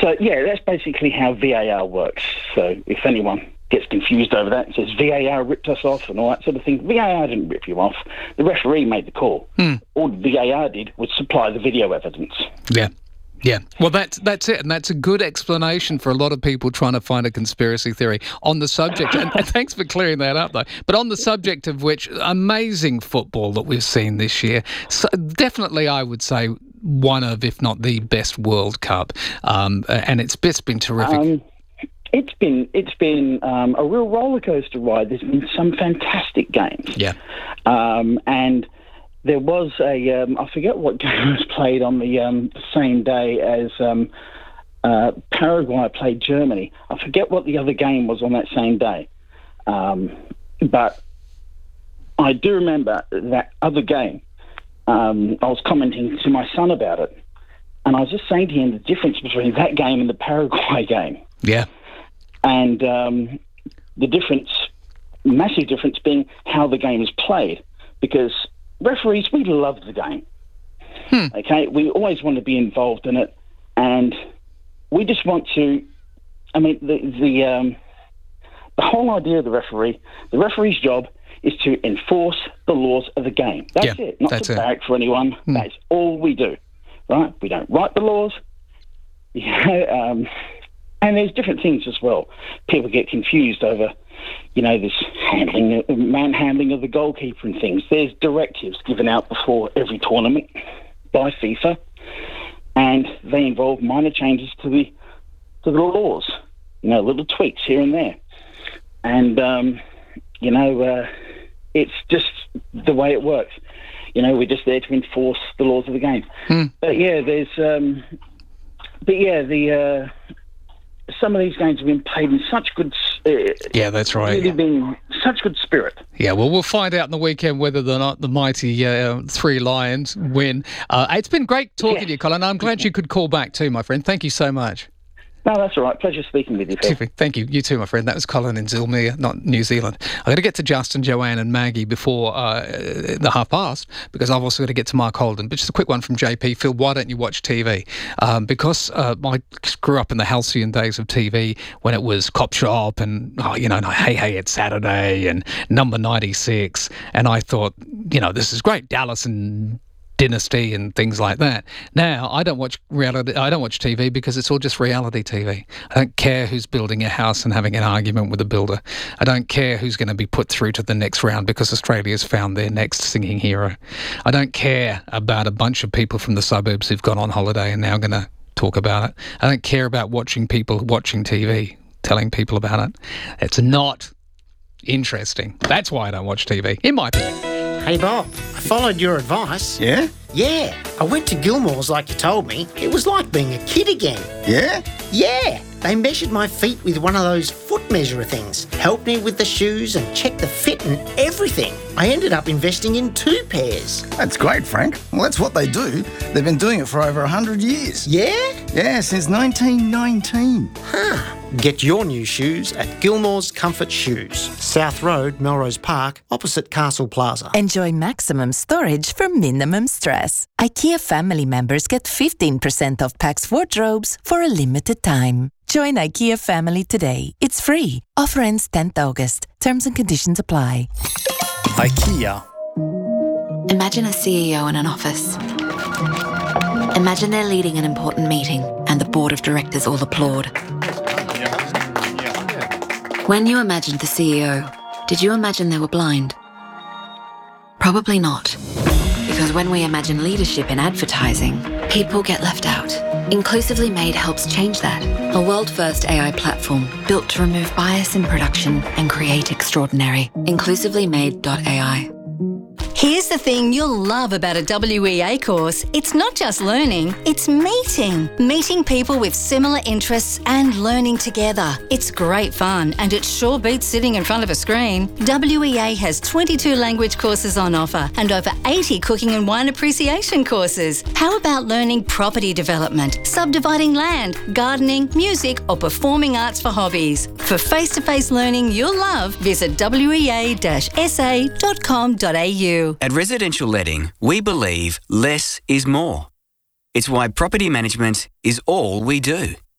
So, yeah, that's basically how VAR works. So if anyone gets confused over that and says VAR ripped us off and all that sort of thing, VAR didn't rip you off. The referee made the call. All VAR did was supply the video evidence. Yeah. Yeah, well, that's it, and that's a good explanation for a lot of people trying to find a conspiracy theory on the subject. And thanks for clearing that up, though. But on the subject of which, amazing football that we've seen this year. So definitely, I would say one of, if not the best World Cup, and it's been terrific. It's been a real roller coaster ride. There's been some fantastic games. Yeah, and. There was I forget what game was played on the same day as Paraguay played Germany. I forget what the other game was on that same day. But I do remember that other game. I was commenting to my son about it. And I was just saying to him the difference between that game and the Paraguay game. Yeah. And the difference, massive difference being how the game is played. Because referees, we love the game. Okay, we always want to be involved in it, and we just want to. I mean, the whole idea of the referee's job is to enforce the laws of the game. That's it. Not to barrack for anyone. That's all we do. Right? We don't write the laws. You know, and there's different things as well. People get confused over, you know, this manhandling of the goalkeeper and things. There's directives given out before every tournament by FIFA, and they involve minor changes to the laws. You know, little tweaks here and there, and you know, it's just the way it works. You know, we're just there to enforce the laws of the game. But yeah, some of these games have been played in such good. Yeah, that's right. Really been such good spirit. Yeah, well, we'll find out in the weekend whether or not the mighty Three Lions win. It's been great talking to you, Colin. I'm glad you could call back too, my friend. Thank you so much. No, that's all right. Pleasure speaking with you, Phil. Thank you. You too, my friend. That was Colin in Zilmere, not New Zealand. I've got to get to Justin, Joanne and Maggie before the past, because I've also got to get to Mark Holden. But just a quick one from JP. Phil, why don't you watch TV? Because I grew up in the halcyon days of TV when it was Cop Shop and, Hey, It's Saturday and Number 96. And I thought, this is great. Dallas and Dynasty and things like that. Now, I don't watch reality. I don't watch TV because it's all just reality TV. I don't care who's building a house and having an argument with a builder. I don't care who's going to be put through to the next round because Australia's found their next singing hero. I don't care about a bunch of people from the suburbs who've gone on holiday and now going to talk about it. I don't care about watching people watching TV, telling people about it. It's not interesting. That's why I don't watch TV, in my opinion. Hey Bob, I followed your advice. Yeah? Yeah, I went to Gilmore's like you told me. It was like being a kid again. Yeah? Yeah, they measured my feet with one of those foot measurer things, helped me with the shoes and checked the fit and everything. I ended up investing in 2 pairs. That's great, Frank. Well, that's what they do. They've been doing it for over 100 years. Yeah? Yeah, since 1919. Huh. Get your new shoes at Gilmore's Comfort Shoes, South Road, Melrose Park, opposite Castle Plaza. Enjoy maximum storage for minimum stress. IKEA family members get 15% off Pax wardrobes for a limited time. Join IKEA family today. It's free. Offer ends 10th August. Terms and conditions apply. IKEA. Imagine a CEO in an office. Imagine they're leading an important meeting and the board of directors all applaud. When you imagined the CEO, did you imagine they were blind? Probably not. Because when we imagine leadership in advertising, people get left out. Inclusively Made helps change that. A world-first AI platform built to remove bias in production and create extraordinary. InclusivelyMade.ai. Here's the thing you'll love about a WEA course. It's not just learning, it's meeting. Meeting people with similar interests and learning together. It's great fun and it sure beats sitting in front of a screen. WEA has 22 language courses on offer and over 80 cooking and wine appreciation courses. How about learning property development, subdividing land, gardening, music or performing arts for hobbies? For face-to-face learning you'll love, visit wea-sa.com.au. At Residential Letting, we believe less is more. It's why property management is all we do.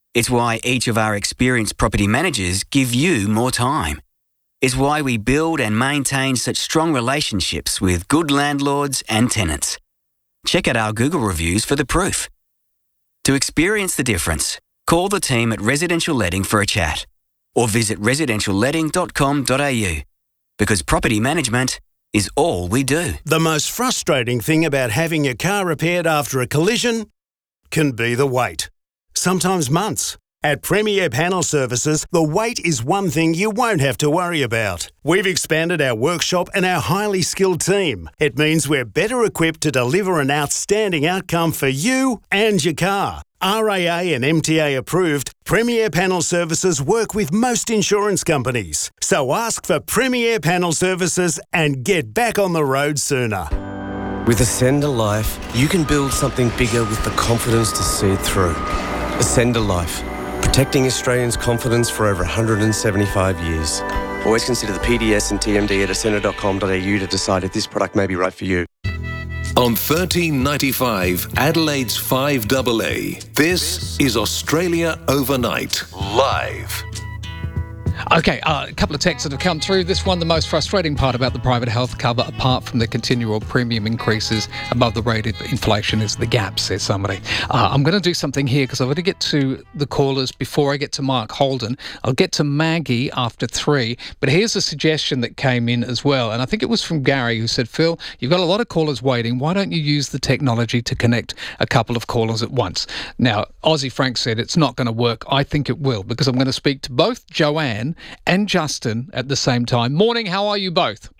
It's why each of our experienced property managers give you more time. It's why we build and maintain such strong relationships with good landlords and tenants. Check out our Google reviews for the proof. To experience the difference, call the team at Residential Letting for a chat or visit residentialletting.com.au because property management is all we do. The most frustrating thing about having your car repaired after a collision can be the wait. Sometimes months. At Premier Panel Services, the wait is one thing you won't have to worry about. We've expanded our workshop and our highly skilled team. It means we're better equipped to deliver an outstanding outcome for you and your car. RAA and MTA approved, Premier Panel Services work with most insurance companies. So ask for Premier Panel Services and get back on the road sooner. With Ascender Life, you can build something bigger with the confidence to see it through. Ascender Life, protecting Australians' confidence for over 175 years. Always consider the PDS and TMD at ascender.com.au to decide if this product may be right for you. On 1395 Adelaide's 5AA, this is Australia Overnight, live. Okay, a couple of texts that have come through. This one, the most frustrating part about the private health cover, apart from the continual premium increases above the rate of inflation, is the gap, says somebody. I'm going to do something here because I've got to get to the callers before I get to Mark Holden. I'll get to Maggie after 3, but here's a suggestion that came in as well, and I think it was from Gary, who said, Phil, you've got a lot of callers waiting. Why don't you use the technology to connect a couple of callers at once? Now, Aussie Frank said it's not going to work. I think it will, because I'm going to speak to both Joanne and Justin at the same time. Morning, how are you both?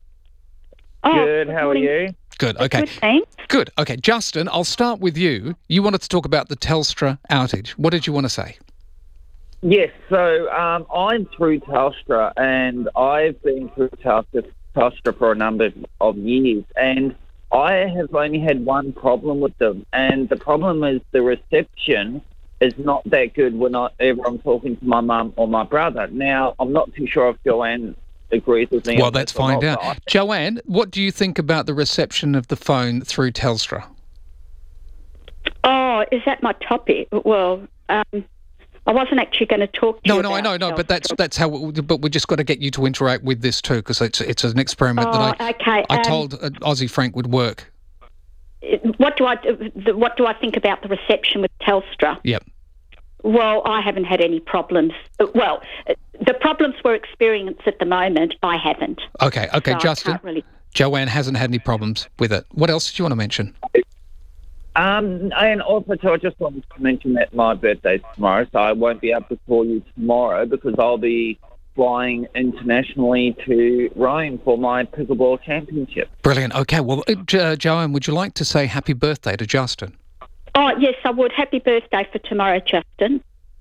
Good, how are you? Good, okay. Good, thanks. Good, okay. Justin, I'll start with you. You wanted to talk about the Telstra outage. What did you want to say? Yes, so I'm through Telstra, and I've been through Telstra for a number of years, and I have only had one problem with them, and the problem is the reception is not that good whenever I'm talking to my mum or my brother. Now, I'm not too sure if Joanne agrees with me. Well, let's find out. Joanne, what do you think about the reception of the phone through Telstra? Oh, is that my topic? Well, I wasn't actually going to talk to you about I know, but that's how. But we just got to get you to interact with this too, because it's an experiment that I told Aussie Frank would work. What do I think about the reception with Telstra? Yep. Well, I haven't had any problems. Well, the problems we're experiencing at the moment, I haven't. Okay, so Justin. Joanne hasn't had any problems with it. What else did you want to mention? And also, I just wanted to mention that my birthday's tomorrow, so I won't be able to call you tomorrow because I'll be flying internationally to Rome for my pickleball championship. Brilliant. Okay, well, Joanne, would you like to say happy birthday to Justin? Oh, yes, I would. Happy birthday for tomorrow, Justin.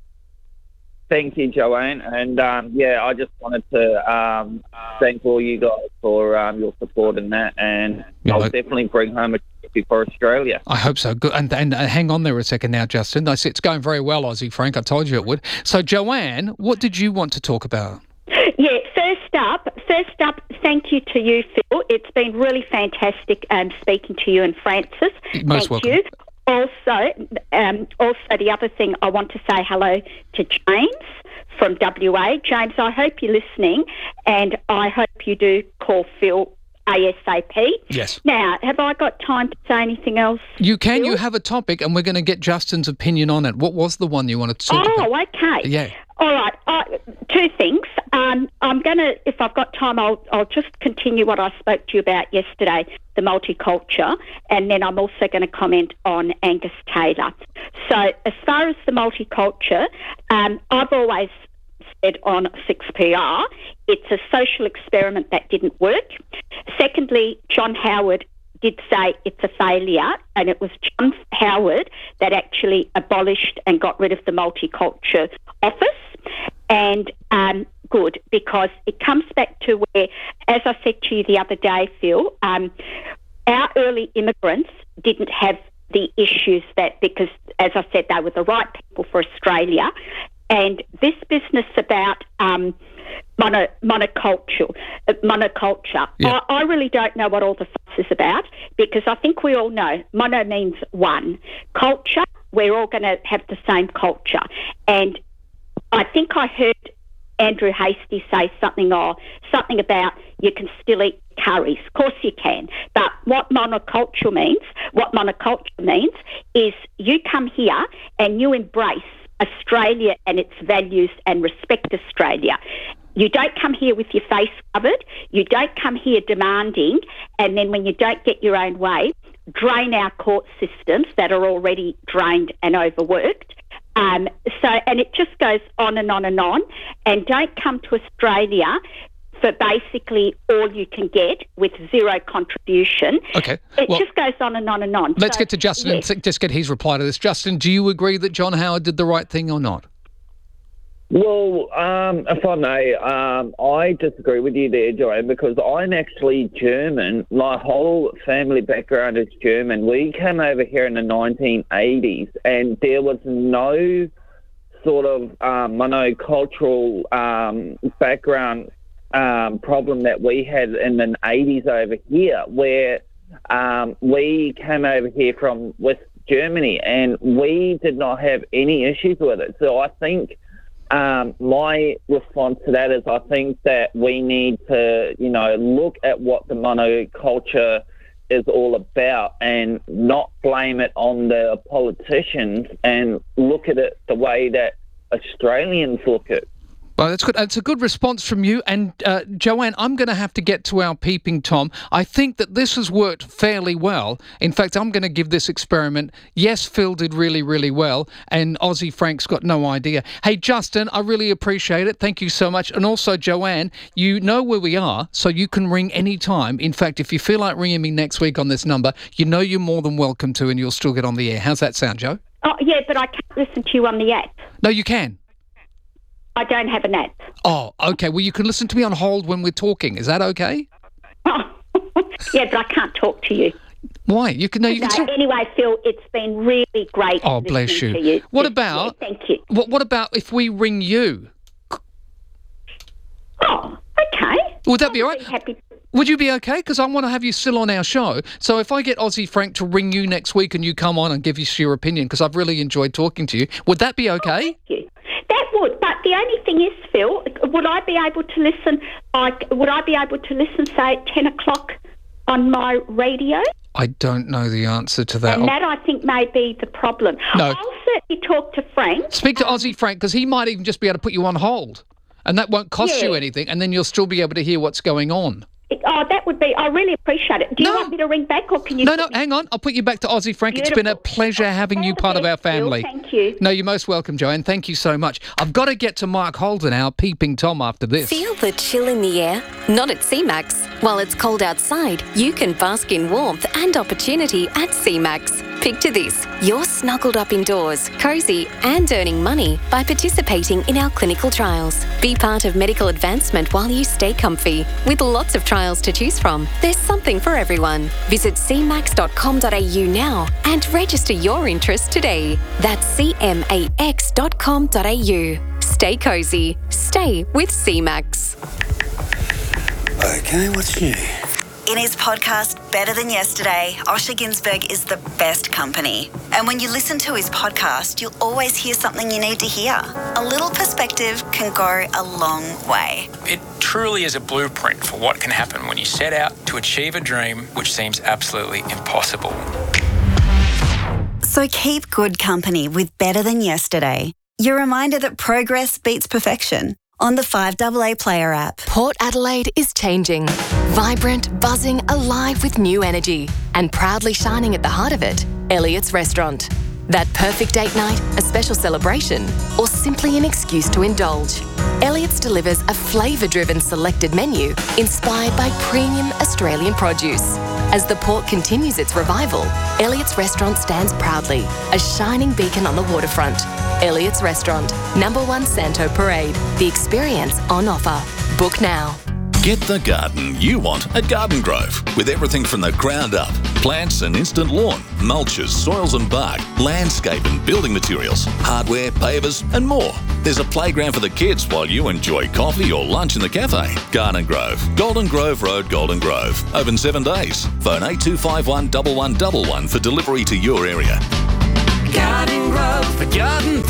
Thank you, Joanne. And, I just wanted to thank all you guys for your support in that, and I'll definitely bring home a trophy for Australia. I hope so. Good. And hang on there a second now, Justin. I see it's going very well, Aussie Frank. I told you it would. So, Joanne, what did you want to talk about? Yeah, first up, thank you to you, Phil. It's been really fantastic speaking to you and Francis. Most welcome. You. Also, the other thing, I want to say hello to James from WA. James, I hope you're listening, and I hope you do call Phil ASAP. Yes. Now, have I got time to say anything else? You can. Phil? You have a topic, and we're going to get Justin's opinion on it. What was the one you wanted to talk about? Oh, okay. Yeah. All right. Two things. I'm going to, if I've got time, I'll just continue what I spoke to you about yesterday, the multiculture, and then I'm also going to comment on Angus Taylor. So as far as the multiculture, I've always said on 6PR, it's a social experiment that didn't work. Secondly, John Howard did say it's a failure, and it was John Howard that actually abolished and got rid of the multiculture office. And good, because it comes back to where, as I said to you the other day, Phil, our early immigrants didn't have the issues because, as I said, they were the right people for Australia. And this business about monoculture. Yeah. I really don't know what all the fuss is about, because I think we all know mono means one. Culture we're all going to have the same culture. And I think I heard Andrew Hastie say something about you can still eat curries. Of course you can. But what monoculture means is you come here and you embrace Australia and its values and respect Australia. You don't come here with your face covered. You don't come here demanding, and then when you don't get your own way, drain our court systems that are already drained and overworked. And it just goes on and on and on. And don't come to Australia for basically all you can get with zero contribution. Okay. It just goes on and on and on. Let's get to Justin and just get his reply to this. Justin, do you agree that John Howard did the right thing or not? Well, if I may, I disagree with you there, Joanne, because I'm actually German. My whole family background is German. We came over here in the 1980s, and there was no sort of monocultural background problem that we had in the 80s over here, where we came over here from West Germany, and we did not have any issues with it. So I think my response to that is I think that we need to, look at what the monoculture is all about and not blame it on the politicians and look at it the way that Australians look at it. Well, that's good. It's a good response from you. And Joanne, I'm going to have to get to our peeping Tom. I think that this has worked fairly well. In fact, I'm going to give this experiment. Yes, Phil did really, really well. And Aussie Frank's got no idea. Hey, Justin, I really appreciate it. Thank you so much. And also, Joanne, you know where we are, so you can ring any time. In fact, if you feel like ringing me next week on this number, you know you're more than welcome to, and you'll still get on the air. How's that sound, Joe? Oh, yeah, but I can't listen to you on the app. No, you can. I don't have an app. Oh, okay. Well, you can listen to me on hold when we're talking. Is that okay? Oh, yeah, but I can't talk to you. Why? You can. No, you can. Still... Anyway, Phil, it's been really great. Oh, bless you. To you. What about? Yeah, thank you. What about if we ring you? Oh, okay. Would that be all right? Happy. Would you be okay? Because I want to have you still on our show. So if I get Aussie Frank to ring you next week and you come on and give us your opinion, because I've really enjoyed talking to you, would that be okay? Oh, thank you. That would, but the only thing is, Phil, would I be able to listen? Say at 10 o'clock on my radio? I don't know the answer to that. And that I think may be the problem. No. I'll certainly talk to Frank. Speak to Aussie Frank, because he might even just be able to put you on hold, and that won't cost you anything, and then you'll still be able to hear what's going on. Oh, that would be... I really appreciate it. Do you want me to ring back, or can you... No, hang on. I'll put you back to Aussie Frank. Beautiful. It's been a pleasure having you part of our family. Thank you. No, you're most welcome, Joanne. Thank you so much. I've got to get to Mark Holden, our peeping Tom, after this. Feel the chill in the air? Not at C-Max. While it's cold outside, you can bask in warmth and opportunity at C-Max. Picture this. You're snuggled up indoors, cosy and earning money by participating in our clinical trials. Be part of medical advancement while you stay comfy. With lots of trials to choose from, there's something for everyone. Visit cmax.com.au now and register your interest today. That's cmax.com.au. Stay cosy. Stay with C-Max. Okay, what's new? In his podcast, Better Than Yesterday, Osher Günsberg is the best company. And when you listen to his podcast, you'll always hear something you need to hear. A little perspective can go a long way. It truly is a blueprint for what can happen when you set out to achieve a dream which seems absolutely impossible. So keep good company with Better Than Yesterday. Your reminder that progress beats perfection. On the 5AA Player app. Port Adelaide is changing. Vibrant, buzzing, alive with new energy. And proudly shining at the heart of it, Elliott's Restaurant. That perfect date night, a special celebration, or simply an excuse to indulge. Elliott's delivers a flavour-driven selected menu inspired by premium Australian produce. As the port continues its revival, Elliott's Restaurant stands proudly, a shining beacon on the waterfront. Elliott's Restaurant, #1 Santo Parade. The experience on offer. Book now. Get the garden you want at Garden Grove, with everything from the ground up. Plants and instant lawn, mulches, soils and bark, landscape and building materials, hardware, pavers and more. There's a playground for the kids while you enjoy coffee or lunch in the cafe. Garden Grove, Golden Grove Road, Golden Grove. Open 7 days. Phone 8251 1111 for delivery to your area. Garden Grove, for Garden